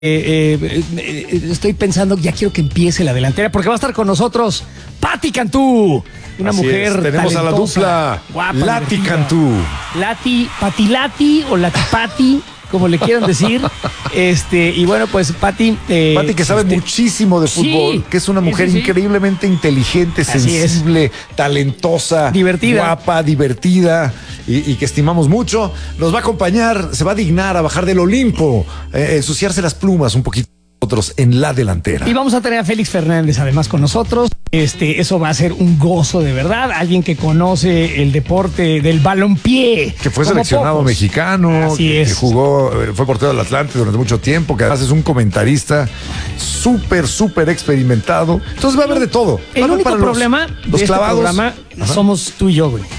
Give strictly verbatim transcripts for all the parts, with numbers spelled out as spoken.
Eh, eh, eh, estoy pensando, ya quiero que empiece la delantera, porque va a estar con nosotros Pati Cantú, una Así mujer es, tenemos a la dupla guapa, Lati divertida. Cantú. Lati, Pati Lati o Lati Pati, como le quieran decir. Este, y bueno, pues Pati. Eh, Pati, que sabe este, muchísimo de fútbol, sí, que es una mujer sí, sí, sí. increíblemente inteligente, Así sensible, talentosa, Divertida. guapa, divertida y, y que estimamos mucho. Nos va a acompañar, se va a dignar a bajar del Olimpo, eh, ensuciarse las plumas un poquito nosotros en la delantera. Y vamos a tener a Félix Fernández además con nosotros. Este, eso va a ser un gozo de verdad. Alguien que conoce el deporte del balompié. Que fue como seleccionado pocos. mexicano, Así que, es. que jugó, eh, fue portero del Atlante durante mucho tiempo, que además es un comentarista súper, súper experimentado. Entonces va a haber de todo. El Va a haber único para los- problema los de clavados. este programa Ajá. somos tú y yo, güey.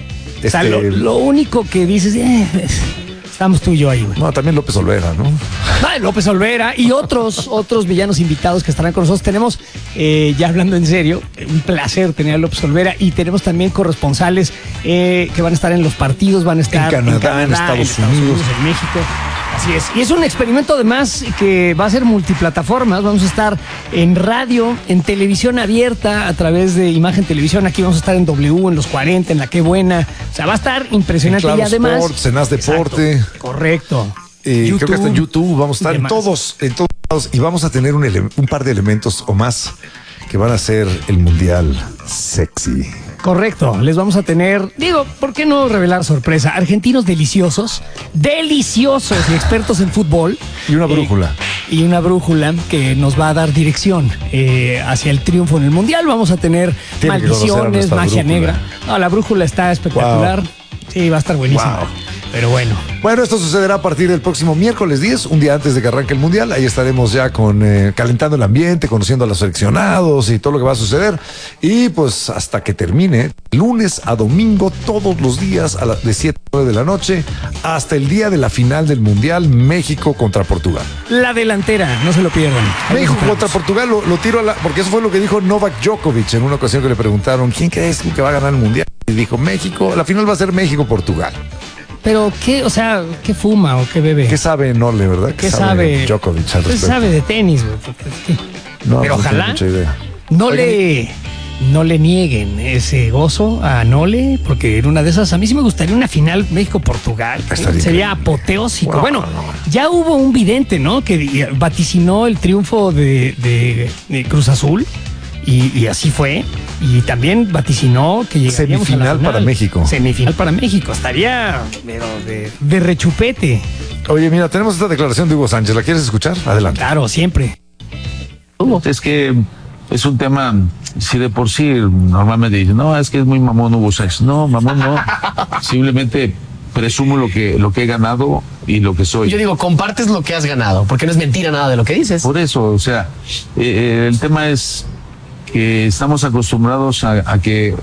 O sea, Este, lo, lo único que dices, eh, estamos tú y yo ahí, güey. No, también López Olvera, ¿no? Ay, López Olvera y otros, otros villanos invitados que estarán con nosotros. Tenemos, eh, ya hablando en serio, un placer tener a López Olvera y tenemos también corresponsales eh, que van a estar en los partidos, van a estar En Canadá, en Estados Unidos. en México. Así es. Y es un experimento además que va a ser multiplataformas. Vamos a estar en radio, en televisión abierta, a través de Imagen Televisión. Aquí vamos a estar en W, en los cuarenta, en la Qué Buena. O sea, va a estar impresionante. En Claro y además. Sports, en Haz Deporte. Exacto, correcto. Eh, creo que hasta en YouTube vamos a estar y en demás. todos, en todos lados y vamos a tener un, ele- un par de elementos o más que van a ser el mundial sexy. Correcto, les vamos a tener, digo, ¿por qué no revelar sorpresa? Argentinos deliciosos, deliciosos y expertos en fútbol. Y una Eh, brújula. y una brújula que nos va a dar dirección eh, hacia el triunfo en el Mundial. Vamos a tener Tiene que conocer a maldiciones, nuestra magia brújula. negra. No, la brújula está espectacular. Sí, va a estar buenísima. Wow. Pero bueno. Bueno, esto sucederá a partir del próximo miércoles diez, un día antes de que arranque el mundial. Ahí estaremos ya con eh, calentando el ambiente, conociendo a los seleccionados y todo lo que va a suceder. Y pues hasta que termine, lunes a domingo, todos los días a la, de siete a nueve de la noche, hasta el día de la final del mundial, México contra Portugal. La delantera, no se lo pierdan. Ahí México nos contra esperamos. Portugal, lo, lo tiro a la, porque eso fue lo que dijo Novak Djokovic en una ocasión que le preguntaron ¿quién crees que va a ganar el mundial? Y dijo México, la final va a ser México-Portugal. Pero qué, o sea, ¿qué fuma o qué bebe? ¿Qué sabe Nole, verdad? ¿Qué sabe? Djokovic al ¿Qué respecto? sabe de tenis, güey? Porque es que- No, Pero no tengo ojalá mucha idea. no Oigan, le, no le nieguen ese gozo a Nole, porque en una de esas, a mí sí me gustaría una final México-Portugal. Estaría Sería increíble. apoteósico. Wow, bueno, no. ya hubo un vidente, ¿no? Que vaticinó el triunfo de, de- de Cruz Azul. Y, y así fue. Y también vaticinó que llegaríamos Semifinal a la final. para México. Semifinal para México. Estaría, pero de, de rechupete. Oye, mira, tenemos esta declaración de Hugo Sánchez. ¿La quieres escuchar? Adelante. Claro, siempre. Es que es un tema, si de por sí normalmente dicen, no, es que es muy mamón Hugo Sánchez. No, mamón no. Simplemente presumo lo que, lo que he ganado y lo que soy. Yo digo, compartes lo que has ganado, porque no es mentira nada de lo que dices. Por eso, o sea, eh, eh, el tema es que estamos acostumbrados a, a que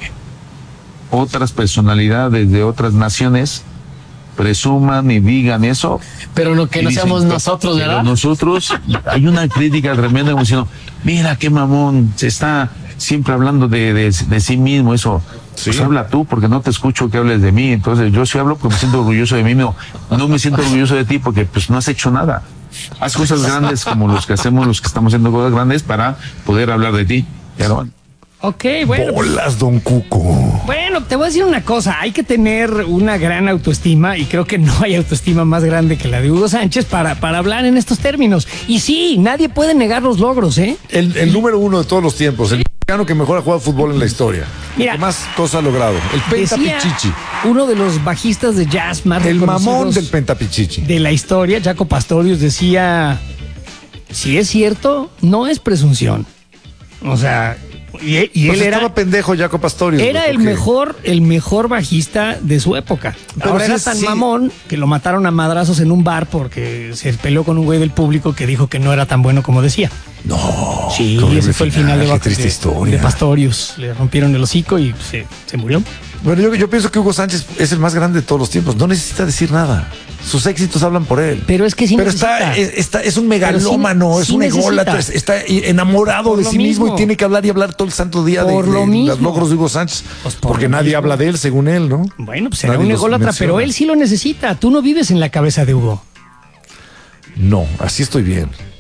otras personalidades de otras naciones presuman y digan eso. Pero no, que Y no dicen, seamos pero- nosotros, pero ¿verdad? nosotros, hay una crítica tremenda como diciendo, mira qué mamón, se está siempre hablando de, de, de sí mismo, eso. Sí. Pues habla tú, porque no te escucho que hables de mí. Entonces yo sí hablo porque me siento orgulloso de mí mismo. No me siento orgulloso de ti porque pues no has hecho nada. Haz cosas grandes como los que hacemos, los que estamos haciendo cosas grandes para poder hablar de ti. Ya no. Ok, bueno. Bolas, don Cuco. Bueno, te voy a decir una cosa, hay que tener una gran autoestima y creo que no hay autoestima más grande que la de Hugo Sánchez para, para hablar en estos términos. Y sí, nadie puede negar los logros, ¿eh? El, el número uno de todos los tiempos. El mexicano que mejor ha jugado fútbol en la historia. Mira. El que más cosas ha logrado. El Decía Pentapichichi. uno de los bajistas de jazz más El mamón reconocidos del Pentapichichi. de la historia, Jaco Pastorius, decía, si es cierto, no es presunción. O sea, y, y Pues él era... estaba pendejo Jaco Pastorius. Era güey, el porque- mejor, el mejor bajista de su época. Pero Ahora sí era es- tan sí. mamón que lo mataron a madrazos en un bar porque se peleó con un güey del público que dijo que no era tan bueno como decía. No. Sí, qué horrible ese fue el final de, qué triste de- historia. de Pastorius. Le rompieron el hocico y se, se murió. Bueno, yo, yo pienso que Hugo Sánchez es el más grande de todos los tiempos. No necesita decir nada. Sus éxitos hablan por él. Pero es que sí Pero necesita. está, es, está, es un Pero sí- megalómano, es sí un necesita. ególatra, es- está enamorado Por de lo sí mismo. mismo. Y tiene que hablar y hablar todo el santo día de, Por lo de mismo. los logros de Hugo Sánchez. Pues por porque lo nadie mismo. habla de él, según él, ¿no? Bueno, pues será Nadie un los ególatra, menciona. pero él sí lo necesita. Tú no vives en la cabeza de Hugo. No, así estoy bien.